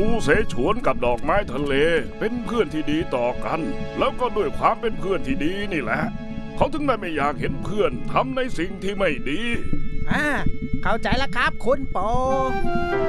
เสฉวนกับดอกไม้ทะเลเป็นเพื่อนที่ดีต่อกัน แล้วก็ด้วยความเป็นเพื่อนที่ดีนี่แหละเขาถึงได้ไม่อยากเห็นเพื่อนทำในสิ่งที่ไม่ดีเข้าใจแล้วครับคุณโป